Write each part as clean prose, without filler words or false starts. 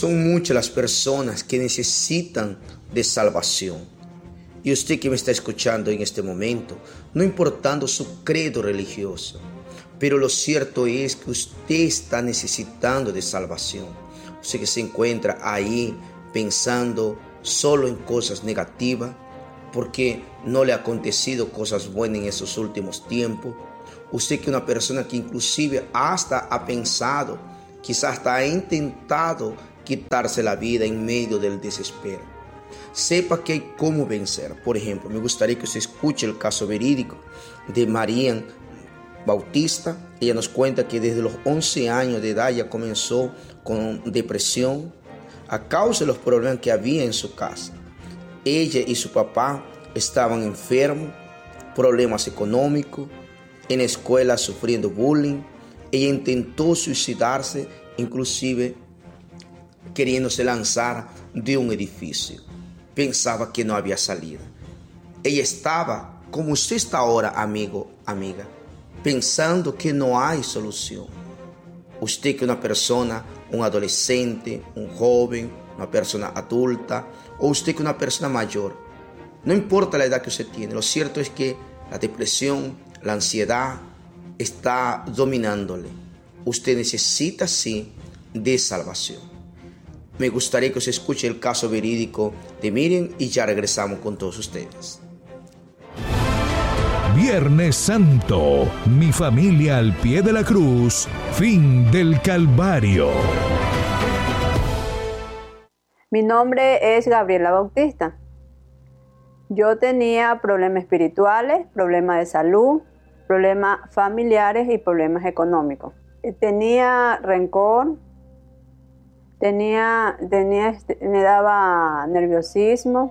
Son muchas las personas que necesitan de salvación. Y usted que me está escuchando en este momento, no importando su credo religioso, pero lo cierto es que usted está necesitando de salvación. Usted que se encuentra ahí pensando solo en cosas negativas, porque no le ha acontecido cosas buenas en esos últimos tiempos. Usted que es una persona que inclusive hasta ha pensado, quizás hasta ha intentado quitarse la vida en medio del desespero. Sepa que hay cómo vencer. Por ejemplo, me gustaría que usted escuche el caso verídico de María Bautista. Ella nos cuenta que desde los 11 años de edad ya comenzó con depresión a causa de los problemas que había en su casa. Ella y su papá estaban enfermos, problemas económicos, en la escuela sufriendo bullying. Ella intentó suicidarse, inclusive queriéndose lanzar de un edificio. Pensaba que no había salida. Ella estaba, como usted está ahora, amigo, amiga, pensando que no hay solución. Usted que es una persona, un adolescente, un joven, una persona adulta, o usted que es una persona mayor, no importa la edad que usted tiene, lo cierto es que la depresión, la ansiedad está dominándole. Usted necesita, sí, de salvación. Me gustaría que usted escuche el caso verídico de Miriam y ya regresamos con todos ustedes. Viernes Santo, mi familia al pie de la cruz, fin del Calvario. Mi nombre es Gabriela Bautista. Yo tenía problemas espirituales, problemas de salud, problemas familiares y problemas económicos. Tenía rencor, me daba nerviosismo,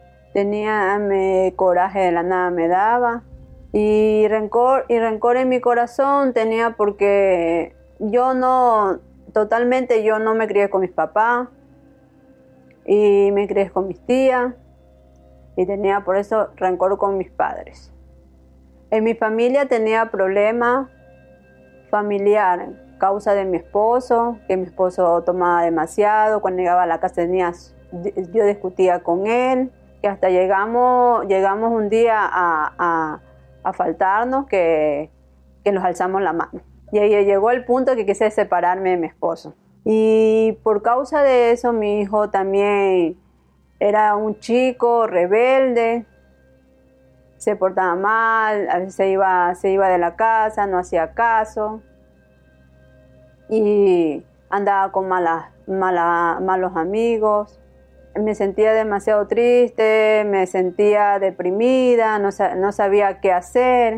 coraje de la nada me daba. Y rencor en mi corazón tenía porque yo no me crié con mis papás y me crié con mis tías y tenía por eso rencor con mis padres. En mi familia tenía problemas familiares, causa de mi esposo, que mi esposo tomaba demasiado, cuando llegaba a la casa yo discutía con él, que hasta llegamos un día a faltarnos que nos alzamos la mano. Y ahí llegó el punto que quise separarme de mi esposo. Y por causa de eso mi hijo también era un chico rebelde, se portaba mal, a veces se iba de la casa, no hacía caso y andaba con malos amigos. Me sentía demasiado triste, me sentía deprimida, no sabía qué hacer.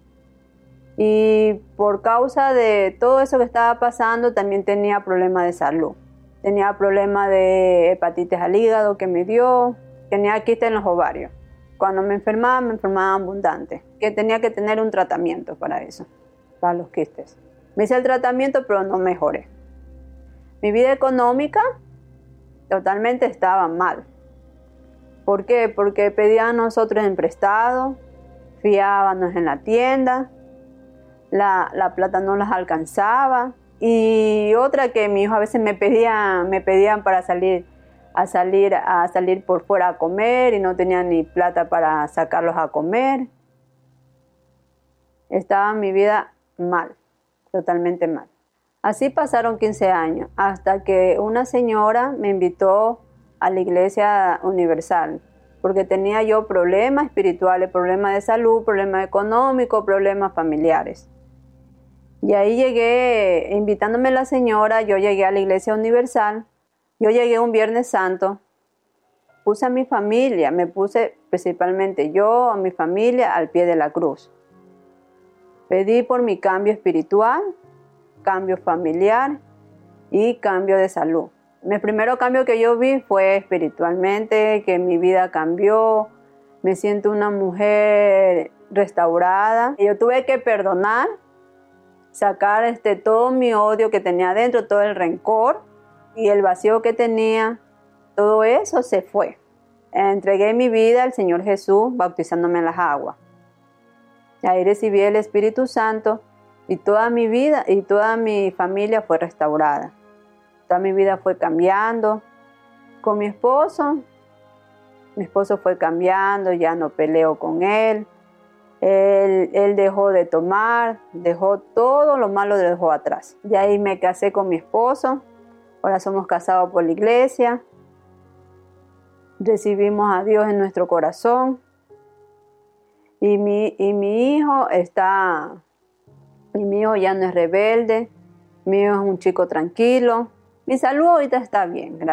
Y por causa de todo eso que estaba pasando, también tenía problemas de salud. Tenía problemas de hepatitis al hígado que me dio, tenía quistes en los ovarios. Cuando me enfermaba abundante, que tenía que tener un tratamiento para eso, para los quistes. Me hice el tratamiento, pero no mejoré. Mi vida económica totalmente estaba mal. ¿Por qué? Porque pedían nosotros en prestado, fiábamos en la tienda, la plata no las alcanzaba. Y otra que mi hijo a veces me pedían para salir por fuera a comer y no tenía ni plata para sacarlos a comer. Estaba mi vida mal, totalmente mal. Así pasaron 15 años, hasta que una señora me invitó a la Iglesia Universal, porque tenía yo problemas espirituales, problemas de salud, problemas económicos, problemas familiares. Y ahí llegué, invitándome la señora, yo llegué a la Iglesia Universal, yo llegué un Viernes Santo, puse a mi familia, me puse principalmente yo, a mi familia, al pie de la cruz. Pedí por mi cambio espiritual, cambio familiar y cambio de salud. El primero cambio que yo vi fue espiritualmente, que mi vida cambió, me siento una mujer restaurada. Yo tuve que perdonar, sacar todo mi odio que tenía dentro, todo el rencor y el vacío que tenía, todo eso se fue. Entregué mi vida al Señor Jesús bautizándome en las aguas. Ahí recibí el Espíritu Santo y toda mi vida y toda mi familia fue restaurada. Toda mi vida fue cambiando. Con mi esposo fue cambiando, ya no peleo con él. Él dejó de tomar, dejó todo lo malo, lo dejó atrás. De ahí me casé con mi esposo. Ahora somos casados por la iglesia. Recibimos a Dios en nuestro corazón. Y mi hijo ya no es rebelde. Mi hijo es un chico tranquilo. Mi salud ahorita está bien, gracias.